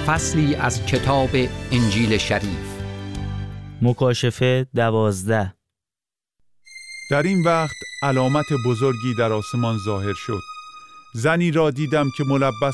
فصلی از کتاب انجیل شریف. مکاشفه 12. در این وقت علامت بزرگی در آسمان ظاهر شد. زنی را دیدم که ملبس